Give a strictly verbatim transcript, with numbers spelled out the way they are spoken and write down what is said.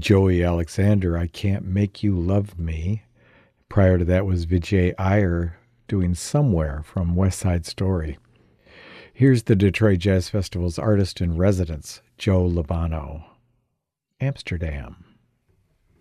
Joey Alexander, I Can't Make You Love Me. Prior to that was Vijay Iyer doing Somewhere from West Side Story. Here's the Detroit Jazz Festival's artist in residence, Joe Lovano. Amsterdam.